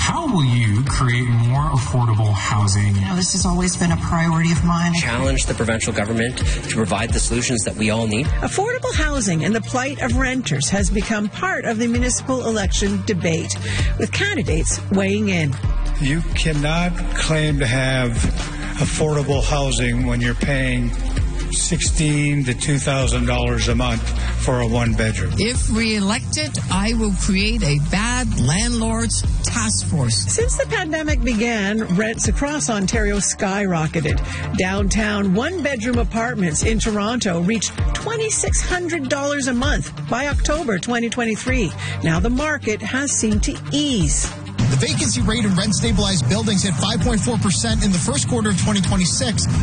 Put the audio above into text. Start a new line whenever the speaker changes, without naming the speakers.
How will you create more affordable housing?
This has always been a priority of mine.
Challenge the provincial government to provide the solutions that we all need.
Affordable housing and the plight of renters has become part of the municipal election debate, with candidates weighing in.
You cannot claim to have affordable housing when you're paying $1,600 to $2,000 a month for a one-bedroom.
If re-elected, I will create a bad landlords task force.
Since the pandemic began, rents across Ontario skyrocketed. Downtown one-bedroom apartments in Toronto reached $2,600 a month by October 2023. Now the market has seemed to ease.
The vacancy rate in rent-stabilized buildings hit 5.4% in the first quarter of 2026.